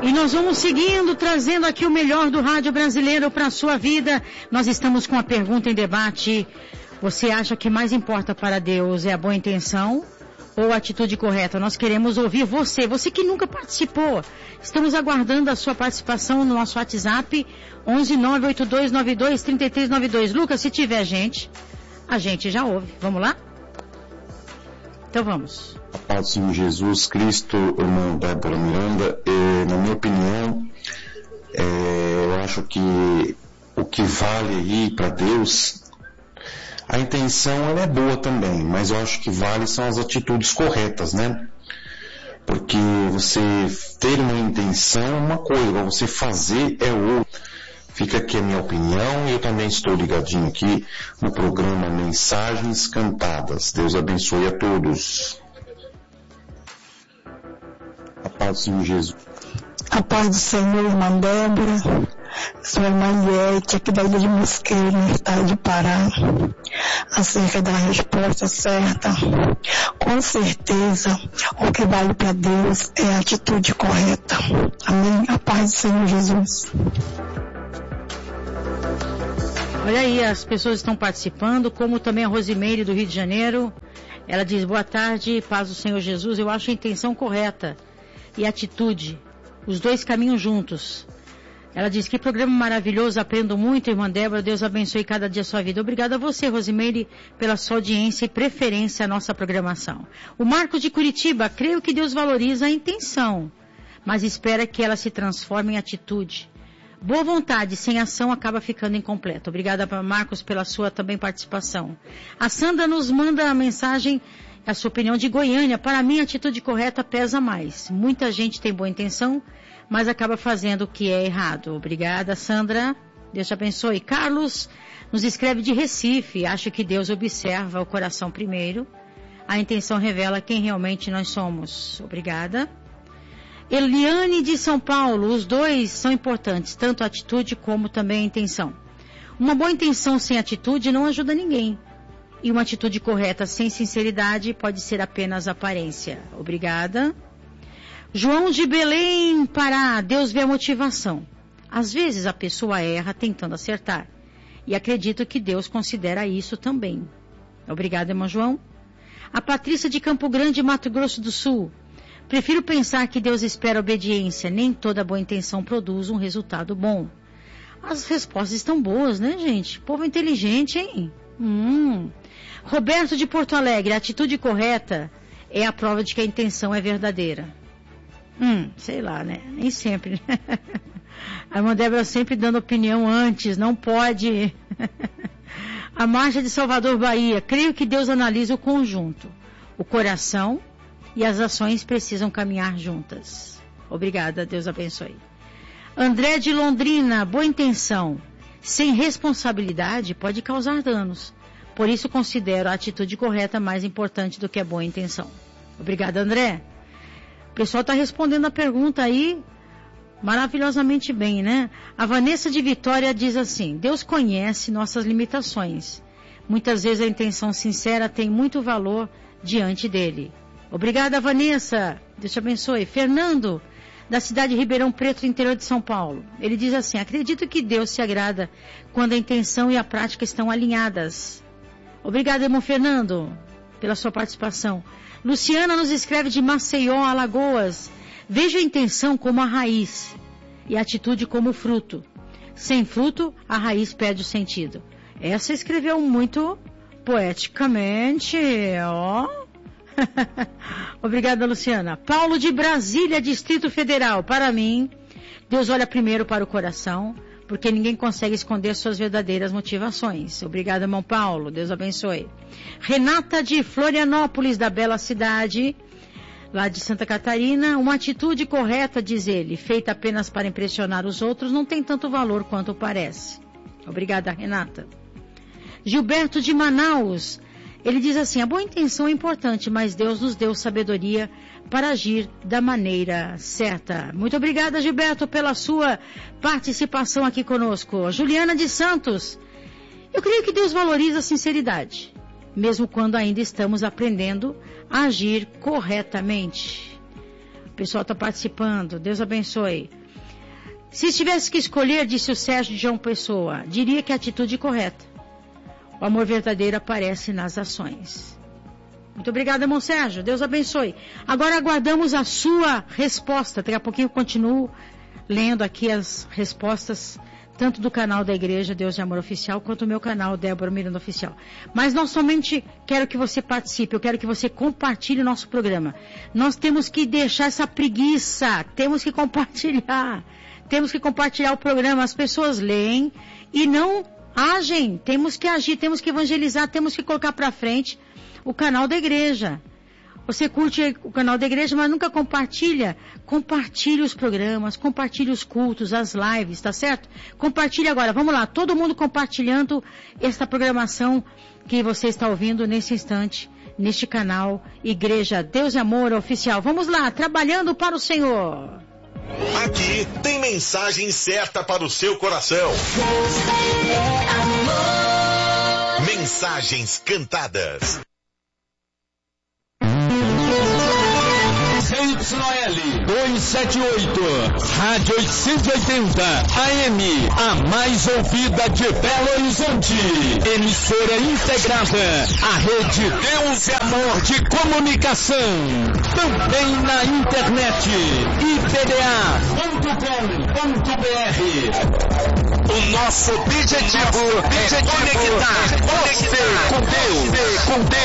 E nós vamos seguindo, trazendo aqui o melhor do rádio brasileiro para a sua vida. Nós estamos com a pergunta em debate. Você acha que mais importa para Deus é a boa intenção ou a atitude correta? Nós queremos ouvir você que nunca participou. Estamos aguardando a sua participação no nosso WhatsApp, 11982923392. Lucas, se tiver gente, a gente já ouve. Vamos lá? Então vamos. A paz do Senhor Jesus Cristo, irmã Débora Miranda, na minha opinião, eu acho que o que vale aí para Deus, a intenção ela é boa também, mas eu acho que vale são as atitudes corretas, né? Porque você ter uma intenção é uma coisa, você fazer é outra. Fica aqui a minha opinião e eu também estou ligadinho aqui no programa Mensagens Cantadas. Deus abençoe a todos. A paz do Senhor Jesus. A paz do Senhor, irmã Débora. Sou a irmã Liette, aqui da Ilha de Mosqueiro, no estado de Pará. Acerca da resposta certa. Com certeza, o que vale para Deus é a atitude correta. Amém? A paz do Senhor Jesus. Olha aí, as pessoas estão participando, como também a Rosimeire do Rio de Janeiro. Ela diz, boa tarde, paz do Senhor Jesus. Eu acho a intenção correta e a atitude, os dois caminham juntos. Ela diz, que programa maravilhoso, aprendo muito, irmã Débora, Deus abençoe cada dia a sua vida. Obrigada a você, Rosimeire, pela sua audiência e preferência à nossa programação. O Marcos de Curitiba, creio que Deus valoriza a intenção, mas espera que ela se transforme em atitude. Boa vontade sem ação acaba ficando incompleta. Obrigada, Marcos, pela sua também participação. A Sandra nos manda a mensagem, a sua opinião de Goiânia. Para mim, a atitude correta pesa mais. Muita gente tem boa intenção, mas acaba fazendo o que é errado. Obrigada, Sandra. Deus te abençoe. Carlos nos escreve de Recife. Acha que Deus observa o coração primeiro. A intenção revela quem realmente nós somos. Obrigada. Eliane de São Paulo, os dois são importantes, tanto a atitude como também a intenção. Uma boa intenção sem atitude não ajuda ninguém. E uma atitude correta sem sinceridade pode ser apenas aparência. Obrigada. João de Belém, Pará, Deus vê a motivação. Às vezes a pessoa erra tentando acertar. E acredito que Deus considera isso também. Obrigada, irmão João. A Patrícia de Campo Grande, Mato Grosso do Sul. Prefiro pensar que Deus espera obediência. Nem toda boa intenção produz um resultado bom. As respostas estão boas, né, gente? Povo inteligente, hein? Roberto de Porto Alegre, a atitude correta é a prova de que a intenção é verdadeira. Sei lá, né? Nem sempre. A irmã Débora sempre dando opinião antes, não pode. A Marcha de Salvador, Bahia. Creio que Deus analisa o conjunto. O coração e as ações precisam caminhar juntas. Obrigada, Deus abençoe. André de Londrina, boa intenção, sem responsabilidade pode causar danos. Por isso considero a atitude correta mais importante do que a boa intenção. Obrigada, André. O pessoal está respondendo a pergunta aí maravilhosamente bem, né? A Vanessa de Vitória diz assim, Deus conhece nossas limitações. Muitas vezes a intenção sincera tem muito valor diante dele. Obrigada, Vanessa. Deus te abençoe. Fernando, da cidade de Ribeirão Preto, interior de São Paulo. Ele diz assim, acredito que Deus se agrada quando a intenção e a prática estão alinhadas. Obrigada, irmão Fernando, pela sua participação. Luciana nos escreve de Maceió, Alagoas. Veja a intenção como a raiz e a atitude como o fruto. Sem fruto, a raiz perde o sentido. Essa escreveu muito poeticamente, ó. Obrigada, Luciana. Paulo de Brasília, Distrito Federal. Para mim, Deus olha primeiro para o coração, porque ninguém consegue esconder suas verdadeiras motivações. Obrigada, irmão Paulo. Deus abençoe. Renata de Florianópolis, da bela cidade, lá de Santa Catarina. Uma atitude correta, diz ele, feita apenas para impressionar os outros, não tem tanto valor quanto parece. Obrigada, Renata. Gilberto de Manaus. Ele diz assim, a boa intenção é importante, mas Deus nos deu sabedoria para agir da maneira certa. Muito obrigada, Gilberto, pela sua participação aqui conosco. Juliana de Santos, eu creio que Deus valoriza a sinceridade, mesmo quando ainda estamos aprendendo a agir corretamente. pessoal está participando. Deus abençoe. Se tivesse que escolher, disse o Sérgio de João Pessoa, diria que a atitude correta. O amor verdadeiro aparece nas ações. Muito obrigada, irmão Sérgio. Deus abençoe. Agora aguardamos a sua resposta. Daqui a pouquinho eu continuo lendo aqui as respostas, tanto do canal da Igreja Deus de Amor Oficial, quanto do meu canal Débora Miranda Oficial. Mas não somente quero que você participe, eu quero que você compartilhe o nosso programa. Nós temos que deixar essa preguiça, temos que compartilhar. Temos que compartilhar o programa. As pessoas leem e não agem. Temos que agir, temos que evangelizar, temos que colocar para frente o canal da igreja. Você curte o canal da igreja, mas nunca compartilha. Compartilhe os programas, compartilhe os cultos, as lives, tá certo? Compartilhe agora. Vamos lá, todo mundo compartilhando esta programação que você está ouvindo nesse instante, neste canal Igreja Deus e Amor Oficial. Vamos lá, trabalhando para o Senhor. Aqui tem mensagem certa para o seu coração. Mensagens cantadas. ZYL 278, Rádio 880, AM, a mais ouvida de Belo Horizonte. Emissora integrada à Rede Deus e Amor de Comunicação. Também na internet, ipda.com.br. O nosso objetivo é conectar você com Deus.